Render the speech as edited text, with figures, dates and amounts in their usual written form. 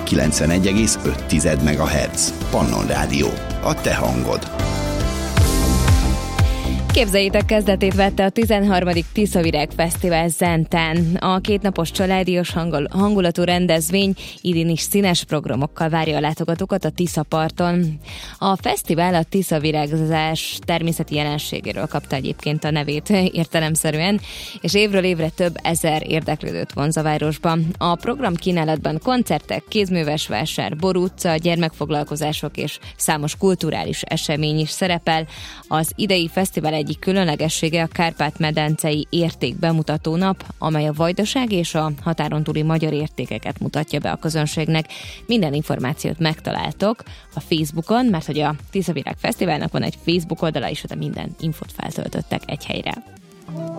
91,5 MHz. Pannon Rádió. A te hangod. Képzeljétek, kezdetét vette a 13. Tiszavirág Fesztivál Zentán. A kétnapos családias hangulatú rendezvény idén is színes programokkal várja a látogatókat a Tiszaparton. A fesztivál a tiszavirágzás természeti jelenségéről kapta egyébként a nevét értelemszerűen, és évről évre több ezer érdeklődőt vonz a városba. A program kínálatban koncertek, kézműves vásár, borútca, gyermekfoglalkozások és számos kulturális esemény is szerepel. Az idei fesztivál egyik különlegessége a Kárpát-medencei értékbemutató nap, amely a vajdaság és a határon túli magyar értékeket mutatja be a közönségnek. Minden információt megtaláltok a Facebookon, mert hogy a Tiszavirág Fesztiválnak van egy Facebook oldala is, oda minden infót feltöltöttek egy helyre.